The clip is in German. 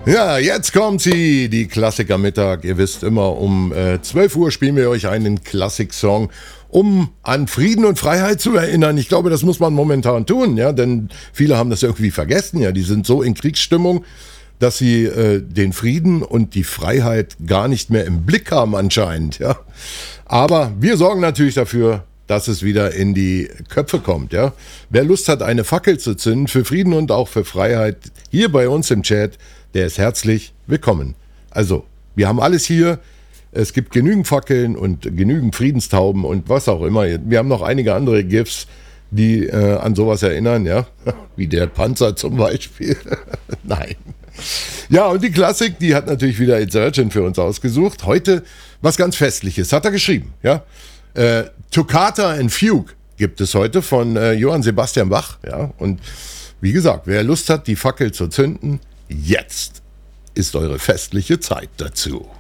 Ja, jetzt kommt sie, die Klassiker-Mittag. Ihr wisst immer, um 12 Uhr spielen wir euch einen Klassik-Song, um an Frieden und Freiheit zu erinnern. Ich glaube, das muss man momentan tun, ja, denn viele haben das irgendwie vergessen. Ja, die sind so in Kriegsstimmung, dass sie den Frieden und die Freiheit gar nicht mehr im Blick haben anscheinend. Ja. Aber wir sorgen natürlich dafür, dass es wieder in die Köpfe kommt. Ja. Wer Lust hat, eine Fackel zu zünden für Frieden und auch für Freiheit, hier bei uns im Chat, der ist herzlich willkommen. Also, wir haben alles hier. Es gibt genügend Fackeln und genügend Friedenstauben und was auch immer. Wir haben noch einige andere GIFs, die an sowas erinnern, ja. Wie der Panzer zum Beispiel. Nein. Ja, und die Klassik, die hat natürlich wieder It's Urgent für uns ausgesucht. Heute was ganz Festliches, hat er geschrieben, ja. Toccata and Fugue gibt es heute von Johann Sebastian Bach, ja. Und wie gesagt, wer Lust hat, die Fackel zu zünden, jetzt ist eure festliche Zeit dazu.